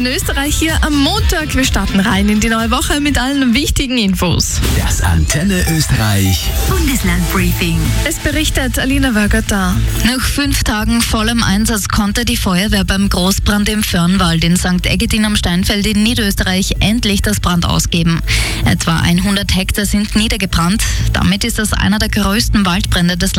Antenne Österreich hier am Montag. Wir starten rein in die neue Woche mit allen wichtigen Infos. Das Antenne Österreich Bundeslandbriefing. Es berichtet Alina Wörgötter. Nach 5 Tagen vollem Einsatz konnte die Feuerwehr beim Großbrand im Förnwald in St. Egidin am Steinfeld in Niederösterreich endlich das Brand ausgeben. Etwa 100 Hektar sind niedergebrannt. Damit ist das einer der größten Waldbrände des